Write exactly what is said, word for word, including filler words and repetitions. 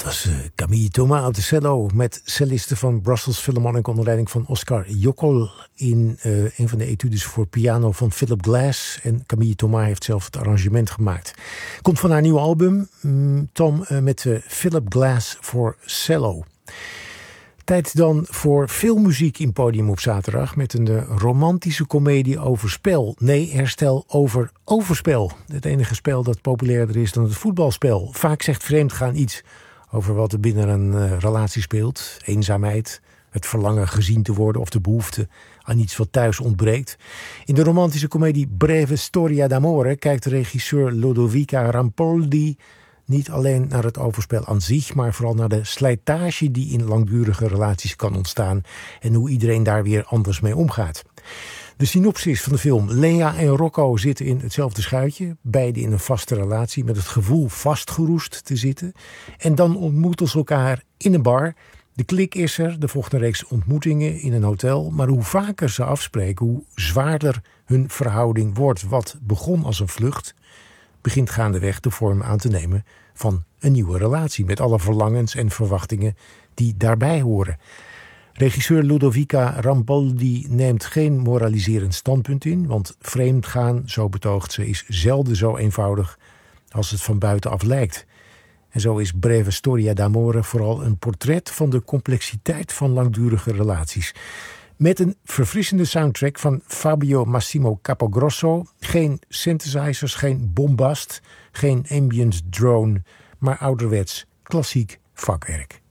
was uh, Camille Thomas op de cello met cellisten van Brussels Philharmonic onder leiding van Oscar Jokol in uh, een van de etudes voor piano van Philip Glass. En Camille Thomas heeft zelf het arrangement gemaakt. Komt van haar nieuwe album, um, Tom, uh, met uh, Philip Glass voor cello. Tijd dan voor veel muziek in Podium op zaterdag met een uh, romantische komedie over spel. Nee, herstel over overspel. Het enige spel dat populairder is dan het voetbalspel. Vaak zegt vreemdgaan iets over wat er binnen een uh, relatie speelt. Eenzaamheid, het verlangen gezien te worden of de behoefte aan iets wat thuis ontbreekt. In de romantische komedie Breve Storia d'Amore kijkt regisseur Ludovica Rampoldi niet alleen naar het overspel aan zich, maar vooral naar de slijtage die in langdurige relaties kan ontstaan en hoe iedereen daar weer anders mee omgaat. De synopsis van de film: Lea en Rocco zitten in hetzelfde schuitje, beide in een vaste relatie met het gevoel vastgeroest te zitten. En dan ontmoeten ze elkaar in een bar. De klik is er, er volgt een reeks ontmoetingen in een hotel, maar hoe vaker ze afspreken, hoe zwaarder hun verhouding wordt. Wat begon als een vlucht, begint gaandeweg de vorm aan te nemen van een nieuwe relatie, met alle verlangens en verwachtingen die daarbij horen. Regisseur Ludovica Rampoldi neemt geen moraliserend standpunt in, want vreemdgaan, zo betoogt ze, is zelden zo eenvoudig als het van buitenaf lijkt. En zo is Breve Storia d'Amore vooral een portret van de complexiteit van langdurige relaties. Met een verfrissende soundtrack van Fabio Massimo Capogrosso. Geen synthesizers, geen bombast, geen ambient drone, maar ouderwets klassiek vakwerk.